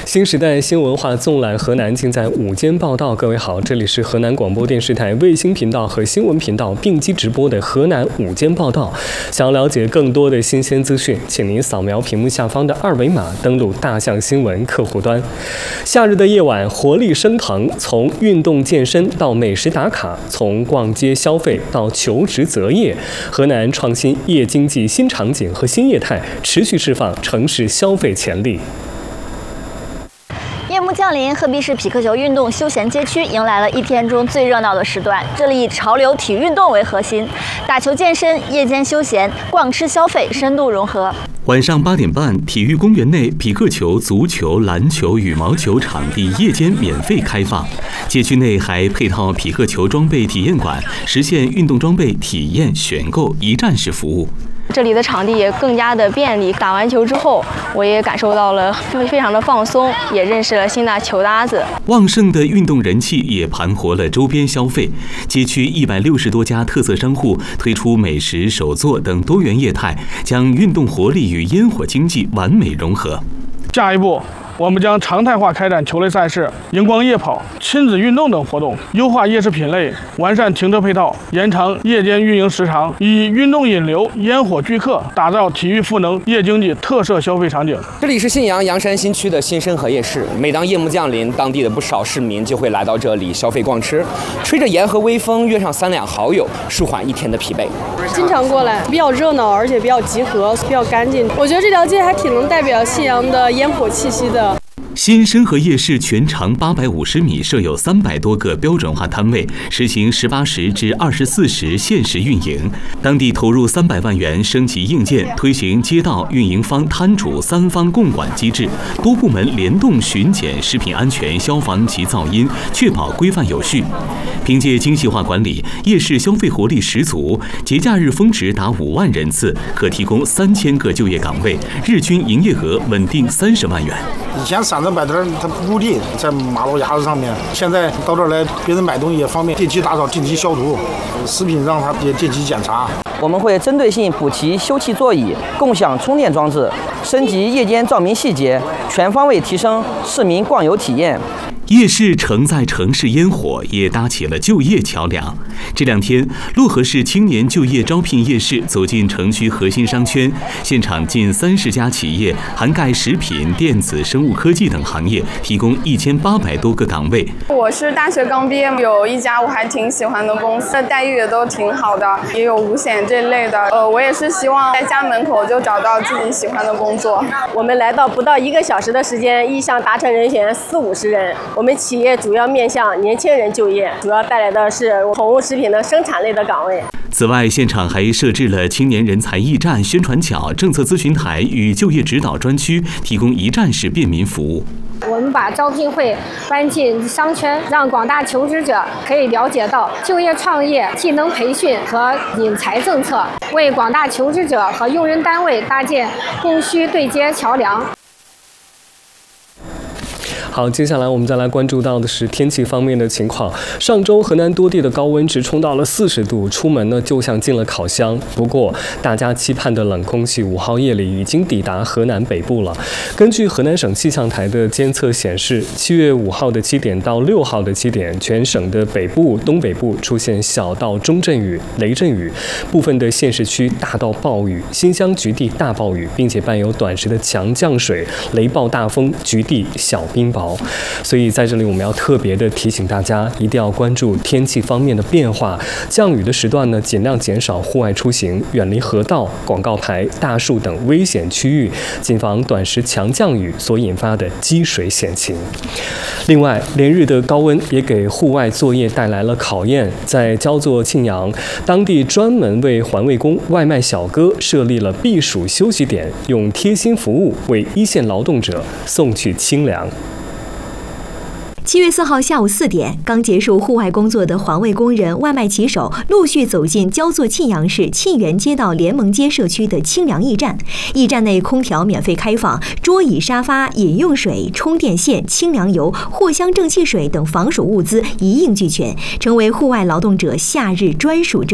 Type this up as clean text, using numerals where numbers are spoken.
新时代新文化纵览河南，尽在午间报道。各位好，这里是河南广播电视台卫星频道和新闻频道并机直播的河南午间报道。想要了解更多的新鲜资讯，请您扫描屏幕下方的二维码，登录大象新闻客户端。夏日的夜晚，活力升腾，从运动健身到美食打卡，从逛街消费到求职择业，河南创新夜经济新场景和新业态，持续释放城市消费潜力。 夜幕降临，鹤壁市匹克球运动休闲街区迎来了一天中最热闹的时段。这里以潮流体育运动为核心，打球健身、夜间休闲、逛吃消费深度融合。 晚上8点半，体育公园内匹克球、足球、篮球、羽毛球场地夜间免费开放。街区内还配套匹克球装备体验馆，实现运动装备体验、选购一站式服务。 这里的场地也更加的便利，打完球之后，我也感受到了非常的放松，也认识了新的球搭子。 旺盛的运动人气也盘活了周边消费。街区160多家特色商户推出美食、手作等多元业态，将运动活力与烟火经济完美融合。 下一步，我们将常态化开展球类赛事、荧光夜跑、亲子运动等活动，优化夜市品类，完善停车配套，延长夜间运营时长，以运动引流、烟火聚客，打造体育赋能夜经济特色消费场景。 这里是信阳阳山新区的新生河夜市，每当夜幕降临，当地的不少市民就会来到这里消费逛吃，吹着沿河微风，约上3两好友，舒缓一天的疲惫。 经常过来，比较热闹，而且比较集合，比较干净。我觉得这条街还挺能代表信阳的烟火气息的。 新生河夜市全长850米，设有300多个标准化摊位，实行18时至24时限时运营。当地投入300万元升级硬件，推行街道、运营方、摊主3方共管机制，多部门联动巡检食品安全、消防及噪音，确保规范有序。凭借精细化管理，夜市消费活力十足，节假日峰值达5万人次，可提供3000个就业岗位，日均营业额稳定30万元。 以前散着摆摊，它不固定在马路牙子上面，现在到这儿来，别人买东西也方便，定期打扫、定期消毒，食品让它也定期检查。 我们会针对性补齐休憩座椅、共享充电装置，升级夜间照明细节，全方位提升市民逛游体验。 夜市承载城市烟火，也搭起了就业桥梁。这2天，漯河市青年就业招聘夜市走进城区核心商圈，现场近30家企业，涵盖食品、电子、生物科技等行业，提供1800多个岗位。 我是大学刚毕业，有一家我还挺喜欢的公司，待遇也都挺好的，也有5险这类的。我也是希望在家门口就找到自己喜欢的工作。 我们来到不到1个小时的时间，意向达成人选40-50人。我们企业主要面向年轻人就业，主要带来的是宠物食品的生产类的岗位。 此外，现场还设置了青年人才驿站、宣传角、政策咨询台与就业指导专区，提供一站式便民服务。 我们把招聘会搬进商圈，让广大求职者可以了解到就业创业、技能培训和引才政策，为广大求职者和用人单位搭建供需对接桥梁。 好，接下来我们再来关注到的是天气方面的情况。上周河南多地的高温直冲到了40度，出门呢就像进了烤箱。不过，大家期盼的冷空气5号夜里已经抵达河南北部了。根据河南省气象台的监测显示，7月5号的7点到6号的7点，全省的北部、东北部出现小到中阵雨、雷阵雨，部分的县市区大到暴雨，新乡局地大暴雨，并且伴有短时的强降水、雷暴大风，局地小冰雹。所以在这里我们要特别的提醒大家，一定要关注天气方面的变化，降雨的时段呢尽量减少户外出行，远离河道、广告牌、大树等危险区域，谨防短时强降雨所引发的积水险情。另外，连日的高温也给户外作业带来了考验。在焦作庆阳，当地专门为环卫工、外卖小哥设立了避暑休息点，用贴心服务为一线劳动者送去清凉。 7月4号下午4点，刚结束户外工作的环卫工人、外卖骑手陆续走进焦作庆阳市沁源街道联盟街社区的清凉驿站。驿站内空调免费开放，桌椅沙发、饮用水、充电线、清凉油、藿香正气水等防暑物资一应俱全，成为户外劳动者夏日专属